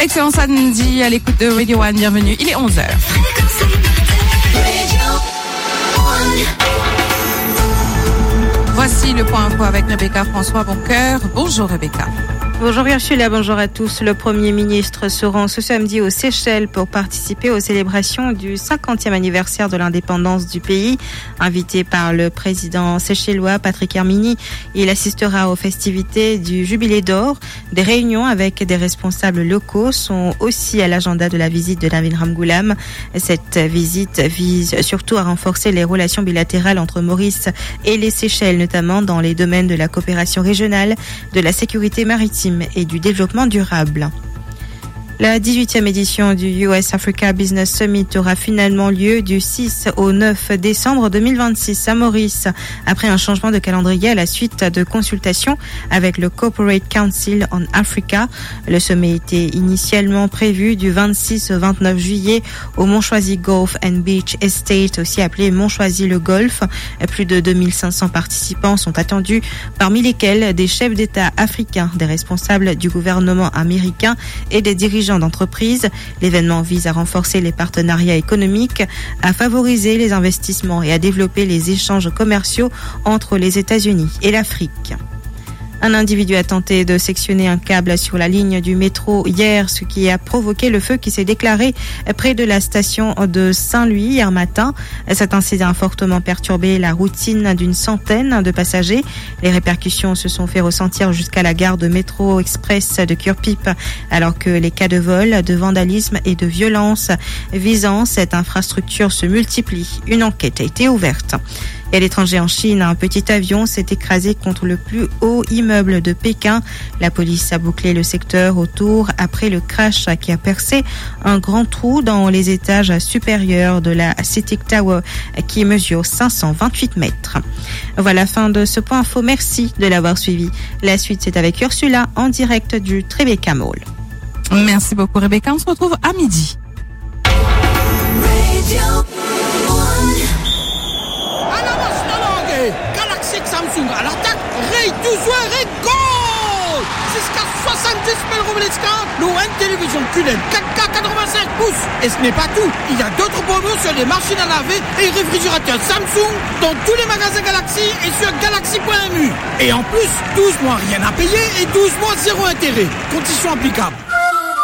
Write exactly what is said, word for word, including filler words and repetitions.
Excellent samedi à l'écoute de Radio One, bienvenue, il est onze heures. Voici le point info avec Rebecca François Boncoeur. Bonjour Rebecca. Bonjour Ursula, bonjour à tous. Le Premier ministre se rend ce samedi aux Seychelles pour participer aux célébrations du cinquantième anniversaire de l'indépendance du pays. Invité par le président séchellois Patrick Hermini, il assistera aux festivités du Jubilé d'Or. Des réunions avec des responsables locaux sont aussi à l'agenda de la visite de Navin Ramgoolam. Cette visite vise surtout à renforcer les relations bilatérales entre Maurice et les Seychelles, notamment dans les domaines de la coopération régionale, de la sécurité maritime et du développement durable. La dix-huitième édition du U S Africa Business Summit aura finalement lieu du six au neuf décembre deux mille vingt-six à Maurice, après un changement de calendrier à la suite de consultations avec le Corporate Council on Africa. Le sommet était initialement prévu du vingt-six au vingt-neuf juillet au Montchoisy Golf and Beach Estate, aussi appelé Montchoisy-le-Golf. Plus de deux mille cinq cents participants sont attendus, parmi lesquels des chefs d'État africains, des responsables du gouvernement américain et des dirigeants d'entreprises. L'événement vise à renforcer les partenariats économiques, à favoriser les investissements et à développer les échanges commerciaux entre les États-Unis et l'Afrique. Un individu a tenté de sectionner un câble sur la ligne du métro hier, ce qui a provoqué le feu qui s'est déclaré près de la station de Saint-Louis hier matin. Cet incident a fortement perturbé la routine d'une centaine de passagers. Les répercussions se sont fait ressentir jusqu'à la gare de métro express de Cure-Pipe, alors que les cas de vol, de vandalisme et de violence visant cette infrastructure se multiplient. Une enquête a été ouverte. Et à l'étranger en Chine, un petit avion s'est écrasé contre le plus haut immeuble de Pékin. La police a bouclé le secteur autour après le crash qui a percé un grand trou dans les étages supérieurs de la CITIC Tower qui mesure cinq cent vingt-huit mètres. Voilà la fin de ce point info. Merci de l'avoir suivi. La suite, c'est avec Ursula en direct du Tribeca Mall. Merci beaucoup Rebecca. On se retrouve à midi. Galaxy Samsung à l'attaque, Ray douze joueurs et goal jusqu'à soixante-dix mille roubles le One Télévision Q L E D quatre K quatre-vingt-cinq pouces. Et ce n'est pas tout, il y a d'autres promos sur les machines à laver et réfrigérateurs Samsung dans tous les magasins Galaxy et sur galaxy point m u. Et en plus, douze mois rien à payer et douze mois zéro intérêt. Conditions applicables.